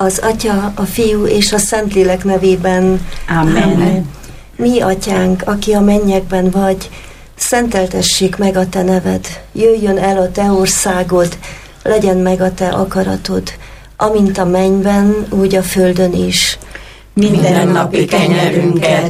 Az Atya, a Fiú és a Szentlélek nevében. Amen. Mi, Atyánk, aki a mennyekben vagy, szenteltessék meg a te neved, jöjjön el a te országod, legyen meg a te akaratod, amint a mennyben, úgy a földön is. Mindennapi kenyerünket